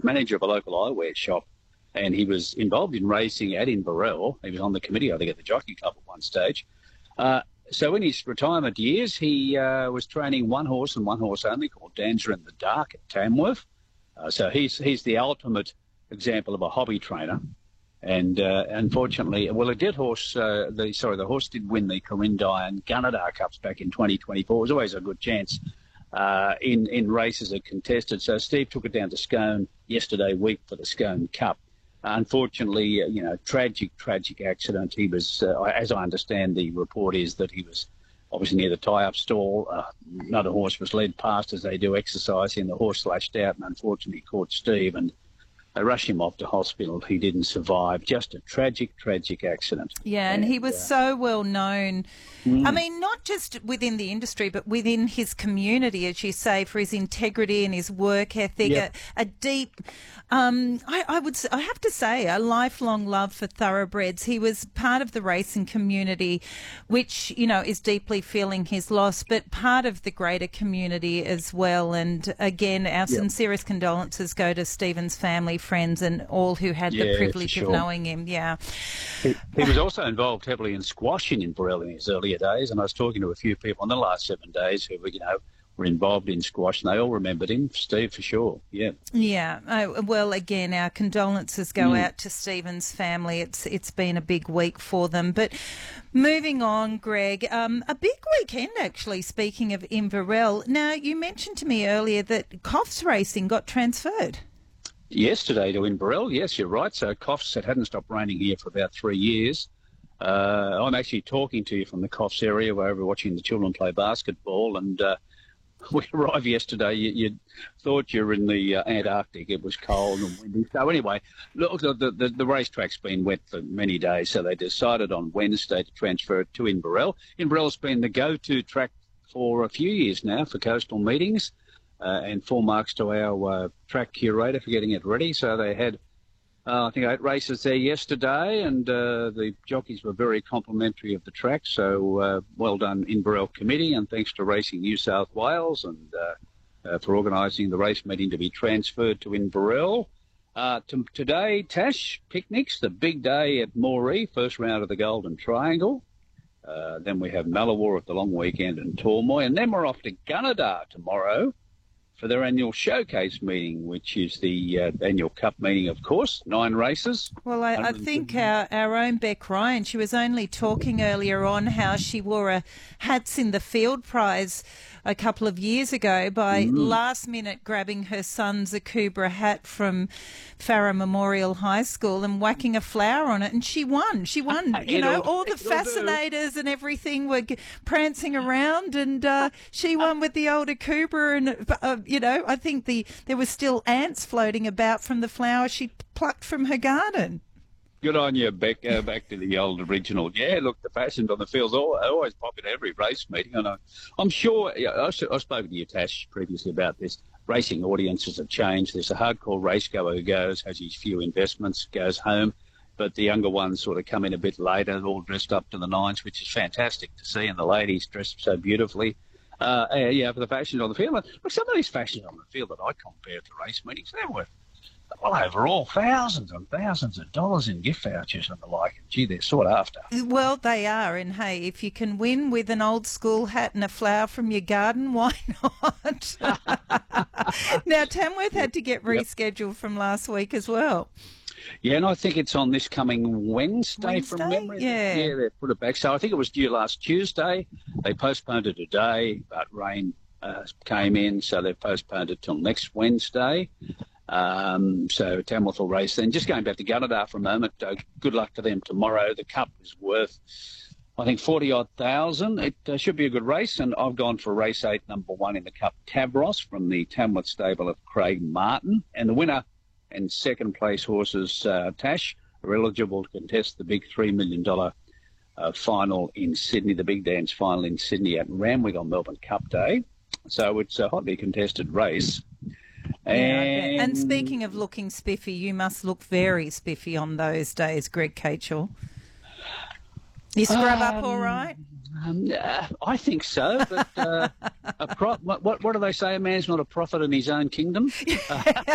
manager of a local eyewear shop, and he was involved in racing at Inverell. He was on the committee, I think, at the Jockey Club at one stage. So in his retirement years, he was training one horse and one horse only called Dancer in the Dark at Tamworth. So he's the ultimate example of a hobby trainer. And unfortunately, well, the horse did win the Corindai and Gunnedah Cups back in 2024. It was always a good chance in races that contested. So Steve took it down to Scone yesterday week for the Scone Cup. Unfortunately, tragic accident. He was, as I understand the report is that he was obviously near the tie-up stall. Another horse was led past as they do exercising. The horse slashed out and unfortunately caught Steve, and they rushed him off to hospital. He didn't survive. Just a tragic accident. Yeah, and he was so well known. I mean, not just within the industry, but within his community, as you say, for his integrity and his work ethic, a deep, I have to say, a lifelong love for thoroughbreds. He was part of the racing community, which, is deeply feeling his loss, but part of the greater community as well. And again, our sincerest condolences go to Stephen's family, friends, and all who had the privilege of knowing him. Yeah. He was also involved heavily in squash in Inverell in his earlier days, and I was talking to a few people in the last 7 days who were involved in squash, and they all remembered him, Steve, for sure. Yeah. Yeah. Well, again, our condolences go out to Stephen's family. It's been a big week for them. But moving on, Greg, a big weekend actually, speaking of Inverell. Now, you mentioned to me earlier that Coffs Racing got transferred. Yesterday to Inverell, yes, you're right. So Coffs, it hadn't stopped raining here for about 3 years. I'm actually talking to you from the Coffs area where we're watching the children play basketball, and we arrived yesterday. You thought you were in the Antarctic. It was cold and windy. So anyway, look, the racetrack's been wet for many days, so they decided on Wednesday to transfer it to Inverell. Inverell's been the go-to track for a few years now for coastal meetings. And 4 marks to our track curator for getting it ready. So they had, I think, 8 races there yesterday, and the jockeys were very complimentary of the track. So well done, Inverell Committee, and thanks to Racing New South Wales and for organising the race meeting to be transferred to Inverell. Today, Tash, picnics, the big day at Moree, first round of the Golden Triangle. Then we have Malawar at the long weekend in Tormoy, and then we're off to Gunnedah tomorrow for their annual showcase meeting, which is the annual cup meeting, of course, 9 races. Well, I think our own Beck Ryan, she was only talking earlier on how she wore a Hats in the Field prize a couple of years ago by last minute grabbing her son's Akubra hat from Farrer Memorial High School and whacking a flower on it, and she won. All the fascinators and everything were prancing around, and she won with the old Akubra, and I think there were still ants floating about from the flower she plucked from her garden. Good on you, Beck. Back to the old original. Yeah, look, the fashions on the fields are always popular at every race meeting. And I'm sure, I've spoken to you, Tash, previously about this. Racing audiences have changed. There's a hardcore racegoer who goes, has his few investments, goes home, but the younger ones sort of come in a bit later, all dressed up to the nines, which is fantastic to see, and the ladies dressed so beautifully. For the fashions on the field. Look, some of these fashions on the field that I compare to race meetings, they're worth, well, overall, thousands and thousands of dollars in gift vouchers and the like. Gee, they're sought after. Well, they are. And, hey, if you can win with an old school hat and a flower from your garden, why not? Now, Tamworth had to get rescheduled from last week as well. Yeah, and I think it's on this coming Wednesday from memory. Yeah, they put it back. So I think it was due last Tuesday. They postponed it today, but rain came in, so they've postponed it till next Wednesday. So Tamworth will race then. Just going back to Gunnedah for a moment, good luck to them tomorrow. The Cup is worth, I think, 40-odd thousand. It should be a good race, and I've gone for race 8, number 1 in the Cup, Tavros from the Tamworth stable of Craig Martin. And the winner and second place horses, Tash, are eligible to contest the big $3 million final in Sydney, the big dance final in Sydney at Randwick on Melbourne Cup Day. So it's a hotly contested race. And speaking of looking spiffy, you must look very spiffy on those days, Greg Cachel. You scrub up all right? I think so, but what do they say? A man's not a prophet in his own kingdom.